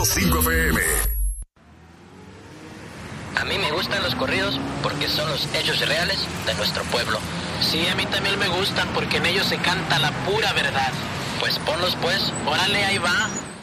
100.5 FM. A mí me gustan los corridos porque son los hechos reales de nuestro pueblo. Sí, a mí también me gustan porque en ellos se canta la pura verdad. Pues ponlos pues, Órale, ahí va.